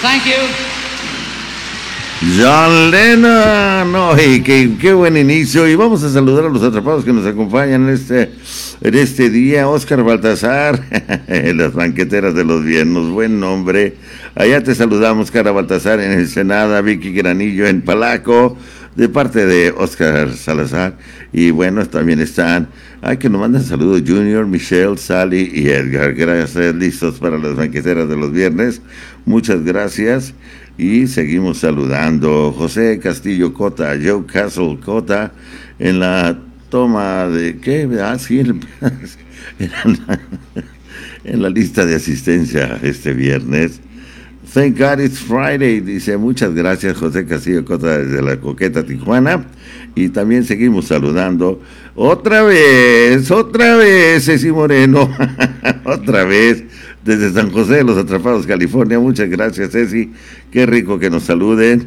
Thank you. John Lennon, no, y qué buen inicio. Y vamos a saludar a los atrapados que nos acompañan en este día. Oscar Baltasar, las banqueteras de los viernes, buen nombre. Allá te saludamos, Cara Baltasar en Ensenada, Vicky Granillo en Palaco, de parte de Oscar Salazar. Y bueno, también están, que nos mandan saludos, Junior, Michelle, Sally y Edgar. Gracias, listos para las banqueteras de los viernes. Muchas gracias. Y seguimos saludando José Castillo Cota, Joe Castle Cota, en la toma de, ¿qué? Sí, en la lista de asistencia este viernes. Thank God it's Friday, dice, muchas gracias José Castillo Cota desde la coqueta Tijuana. Y también seguimos saludando otra vez, Ceci Moreno, otra vez, desde San José de los Atrapados, California. Muchas gracias, Ceci, qué rico que nos saluden.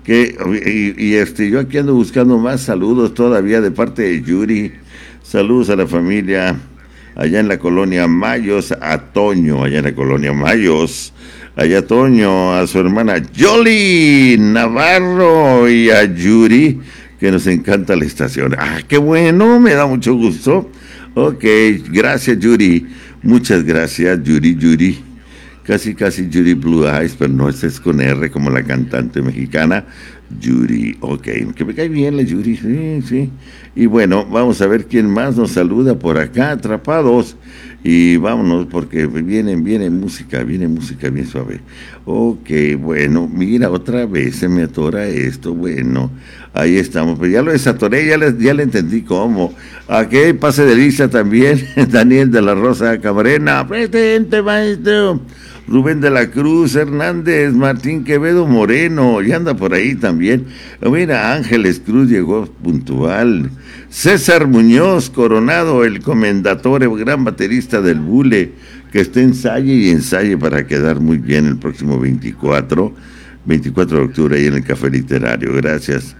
Yo aquí ando buscando más saludos todavía de parte de Yuri. Saludos a la familia allá en la colonia Mayos, a Toño, allá en la colonia Mayos, allá Toño, a su hermana Yoli Navarro y a Yuri, que nos encanta la estación. Qué bueno, me da mucho gusto. Ok, gracias Yuri, muchas gracias Yuri. Casi Yuri Blue Eyes, pero no, este es con R como la cantante mexicana Yuri. Ok, que me cae bien la Yuri, sí. Y bueno, vamos a ver quién más nos saluda por acá, atrapados. Y vámonos porque viene música bien suave. Ok, bueno, mira, otra vez se me atora esto, bueno, ahí estamos, pero ya lo desatoré, ya le entendí cómo. Aquí pase de lista también, Daniel de la Rosa Camarena, presente maestro. Rubén de la Cruz Hernández, Martín Quevedo Moreno, y anda por ahí también. Mira, Ángeles Cruz llegó puntual. César Muñoz Coronado, el comendatore, gran baterista del Bule, que está ensaye para quedar muy bien el próximo 24 de octubre ahí en el Café Literario. Gracias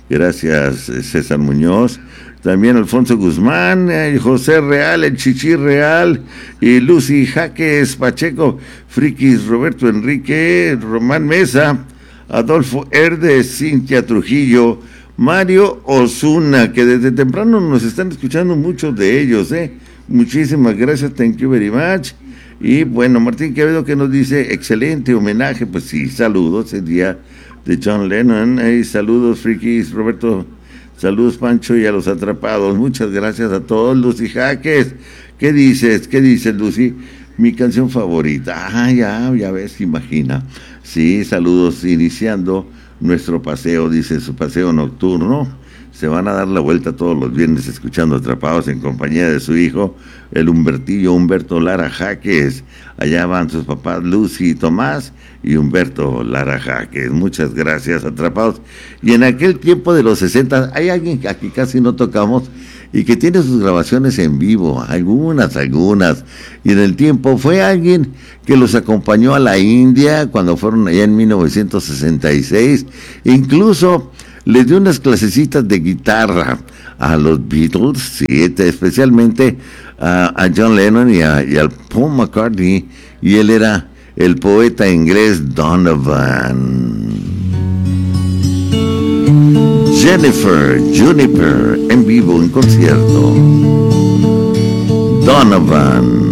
César Muñoz. También Alfonso Guzmán, José Real, el Chichi Real, y Lucy Jaques Pacheco, Frikis, Roberto Enrique, Román Mesa, Adolfo Herdes, Cintia Trujillo, Mario Osuna, que desde temprano nos están escuchando muchos de ellos, Muchísimas gracias, thank you very much. Y bueno, Martín Quevedo que nos dice, excelente homenaje, pues sí, saludos, el día de John Lennon, saludos Frikis, Roberto. Saludos Pancho y a los atrapados, muchas gracias a todos. Lucy Jaques, ¿qué dices Lucy? Mi canción favorita, ya ves, imagina. Sí, saludos, iniciando nuestro paseo, dice su paseo nocturno. Se van a dar la vuelta todos los viernes escuchando Atrapados en compañía de su hijo, el Humberto Lara Jaques. Allá van sus papás Lucy Tomás y Humberto Lara Jaques. Muchas gracias, Atrapados. Y en aquel tiempo de los 60, hay alguien que aquí casi no tocamos y que tiene sus grabaciones en vivo, algunas. Y en el tiempo fue alguien que los acompañó a la India cuando fueron allá en 1966. Incluso les dio unas clasecitas de guitarra a los Beatles, sí, especialmente a John Lennon y al Paul McCartney, y él era el poeta inglés Donovan. Juniper, en vivo, en concierto. Donovan.